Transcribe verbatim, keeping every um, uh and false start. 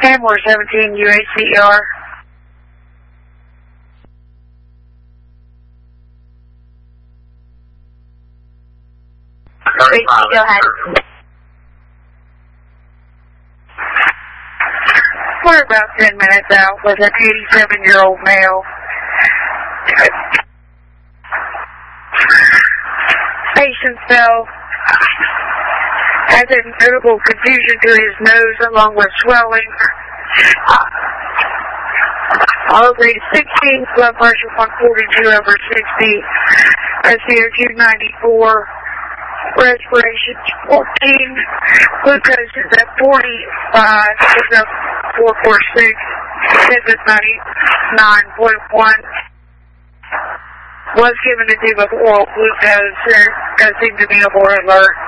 Canmore seventeen, U H C E R. Go ahead. We're about ten minutes out with an eighty-seven-year-old male. Patient cell has a notable confusion to his nose along with swelling. Heart rate sixteen, blood pressure one forty-two over sixty, S p O two ninety-four, respiration fourteen, glucose is at forty-five, is at four forty-six, is at ninety-nine point one. Was given to do with oral glucose, there does seem to be a more alert.